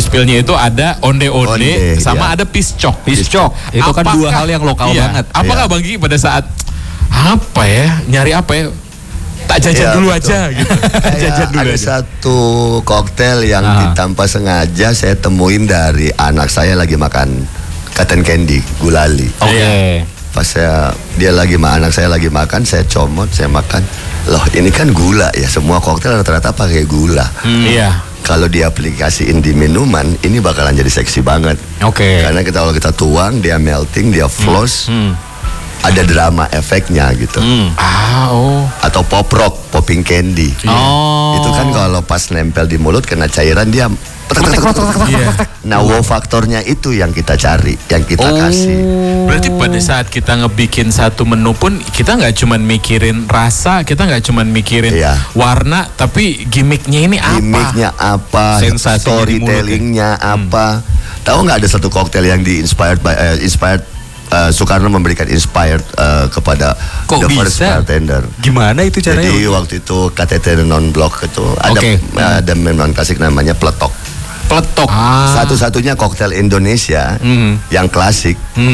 spillnya itu ada onde-onde sama ada piscok. Piscok. Itu kan dua hal yang lokal banget. Apakah Bang Kiki pada saat apa ya? Nyari apa ya? Tak jajan dulu betul. Aja gitu. Jajan dulu ada aja. Satu koktail yang tanpa sengaja saya temuin dari anak saya lagi makan cotton candy, gulali. Oke. Pas dia lagi anak saya lagi makan, saya comot, saya makan. Loh, ini kan gula ya. Semua koktail rata-rata pakai gula. Iya. Kalau diaplikasiin di minuman, ini bakalan jadi seksi banget. Oke. Karena kalau kita tuang, dia melting, dia floss. Ada drama efeknya gitu. Atau pop rock, popping candy. Itu kan kalau pas nempel di mulut kena cairan dia Nah, wow faktornya itu yang kita cari, yang kita kasih. Berarti pada saat kita ngebikin satu menu pun kita nggak cuman mikirin rasa, kita nggak cuman mikirin warna, tapi gimmicknya ini apa? Gimmicknya apa? Storytellingnya apa? Tahu nggak ada satu koktail yang inspired Soekarno memberikan inspired kepada the first bartender. Gimana itu caranya? Jadi waktu itu KTT non-blok itu ada minuman klasik namanya peletok. Peletok. Satu-satunya koktail Indonesia yang klasik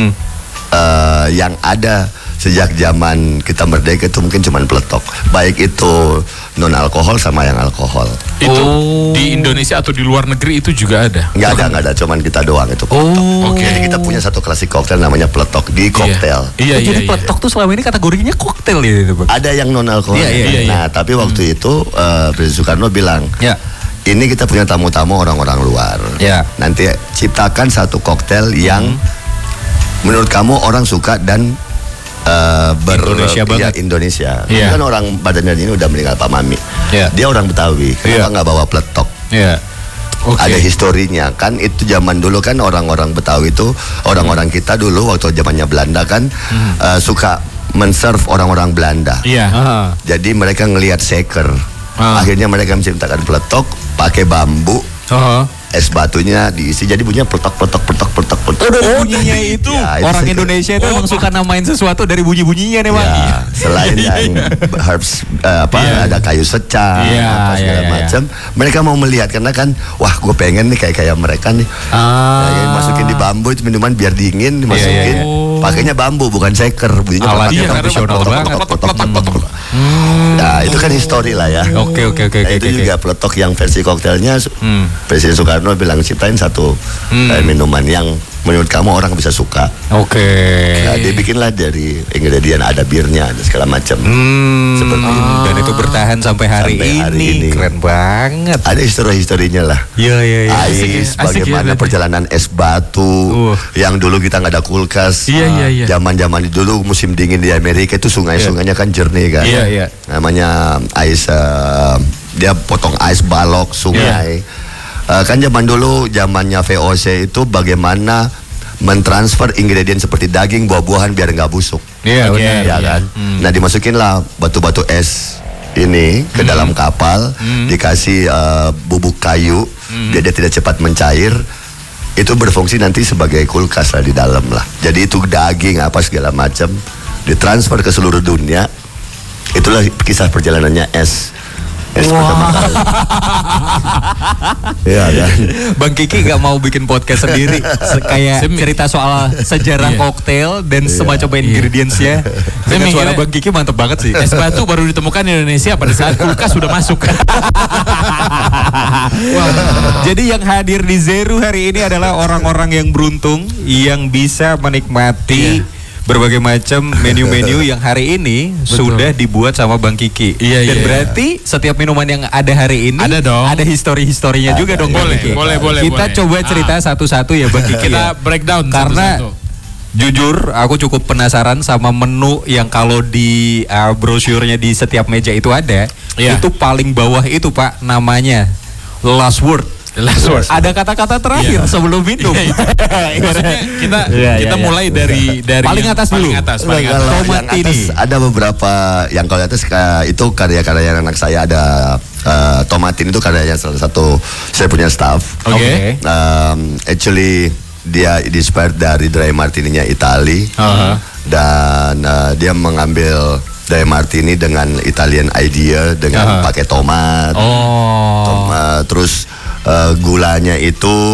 yang ada sejak zaman kita merdeka itu mungkin cuma peletok. Baik itu non alkohol sama yang alkohol. Itu di Indonesia atau di luar negeri itu juga ada? Nggak ada, cuman kita doang itu peletok. Jadi kita punya satu klasik koktail namanya peletok di koktail. Jadi peletok tuh selama ini kategorinya koktail ya, Bang? Ada yang non alkohol. Nah, tapi waktu itu Presiden Soekarno bilang, ini kita punya tamu-tamu orang-orang luar. Nanti ciptakan satu koktail yang menurut kamu orang suka dan Indonesia banget. Indonesia. Kan orang badannya ini udah meninggal Pak Mami. Dia orang Betawi. Kenapa nggak bawa peletok? Ada historinya kan. Itu zaman dulu kan orang-orang Betawi itu orang-orang kita dulu waktu zamannya Belanda kan suka men-serve orang-orang Belanda. Jadi mereka ngelihat shaker. Akhirnya mereka menciptakan peletok pakai bambu. Es batunya diisi jadi bunyinya peletok. Bunyinya itu orang Indonesia itu emang suka namain sesuatu dari bunyi-bunyinya nih, Bang. Selain yang herbs ada kayu secang segala macam. Mereka mau melihat karena kan wah gue pengen nih kayak mereka nih. Masukin di bambu itu minuman biar dingin dimasukin. Pakainya bambu bukan shaker. Bunyinya tradisional banget. Nah, itu kan histori lah ya. Oke. Itu juga peletok yang versi koktailnya Presiden Soekarno bilang ciptain satu minuman yang menurut kamu orang bisa suka. Nah, dia bikinlah dari ingredient ada birnya ada segala macam. Seperti ini. Dan itu bertahan sampai hari ini. Keren banget. Ada historinya lah. Ais, bagaimana perjalanan es batu yang dulu kita nggak ada kulkas. Zaman dulu musim dingin di Amerika itu sungai-sungainya kan jernih kan. Namanya ais dia potong ais balok sungai. Kan zaman dulu zamannya VOC itu bagaimana mentransfer ingredient seperti daging, buah-buahan biar nggak busuk. Kan? Nah, dimasukinlah batu-batu es ini ke dalam kapal, dikasih bubuk kayu biar dia tidak cepat mencair. Itu berfungsi nanti sebagai kulkas lah di dalam lah. Jadi itu daging apa segala macam ditransfer ke seluruh dunia. Itulah kisah perjalanannya es pertama kali. Kan? Bang Kiki gak mau bikin podcast sendiri kayak cerita soal sejarah koktail dan semacam ingredientsnya. Dengan suara Bang Kiki mantep banget sih. Es batu baru ditemukan di Indonesia pada saat kulkas sudah masuk. Jadi yang hadir di Zeru hari ini adalah orang-orang yang beruntung yang bisa menikmati berbagai macam menu-menu yang hari ini sudah dibuat sama Bang Kiki. Dan berarti setiap minuman yang ada hari ini ada histori-historinya juga dong. Boleh. Kita coba cerita satu-satu ya Bang Kiki. Kita breakdown karena jujur aku cukup penasaran sama menu yang kalau di brosurnya di setiap meja itu ada. Itu paling bawah itu Pak namanya last word. Ada kata-kata terakhir sebelum minum. Maksudnya kita mulai dari paling atas dulu. Paling atas ada beberapa yang kalau atas itu karya-karya anak saya ada Tomatin itu karyanya salah satu saya punya staff. Actually dia inspired dari dry martini-nya Itali dan dia mengambil dry martini dengan Italian idea dengan pakai tomat, terus gulanya itu